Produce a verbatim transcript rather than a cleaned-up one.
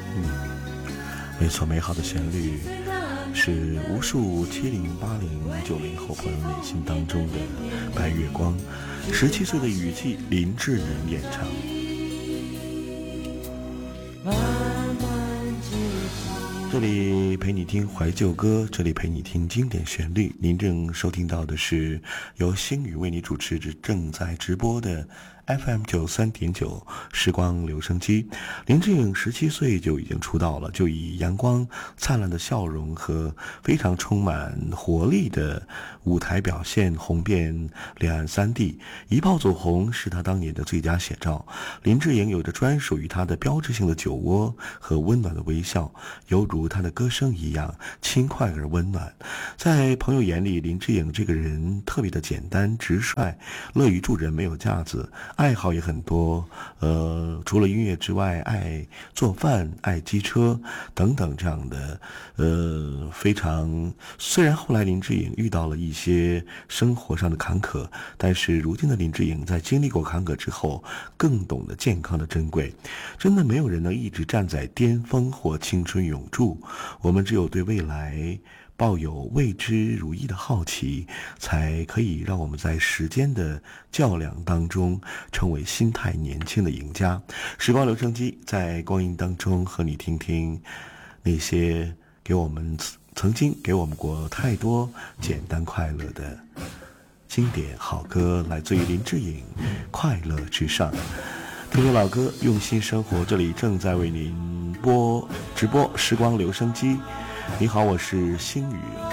嗯，没错，美好的旋律是无数七零、八零、九零后朋友内心当中的白月光。十七岁的雨季，林志颖演唱。这里陪你听怀旧歌，这里陪你听经典旋律。您正收听到的是由星宇为你主持着正在直播的 F M 九三点九时光留声机。林志颖十七岁就已经出道了，就以阳光灿烂的笑容和非常充满活力的舞台表现红遍两岸三地，一炮走红是他当年的最佳写照。林志颖有着专属于他的标志性的酒窝和温暖的微笑，犹如他的歌声一样轻快而温暖。在朋友眼里，林志颖这个人特别的简单直率，乐于助人，没有架子，爱好也很多，呃，除了音乐之外，爱做饭，爱机车等等这样的，呃，非常。虽然后来林志颖遇到了一些生活上的坎坷，但是如今的林志颖在经历过坎坷之后，更懂得健康的珍贵。真的没有人能一直站在巅峰或青春永驻，我们只有对未来抱有未知如意的好奇，才可以让我们在时间的较量当中成为心态年轻的赢家。时光留声机在光阴当中和你听听那些给我们曾经给我们过太多简单快乐的经典好歌，来自于林志颖《快乐至上》。听听老歌，用心生活，这里正在为您播直播时光留声机。你好，我是星宇。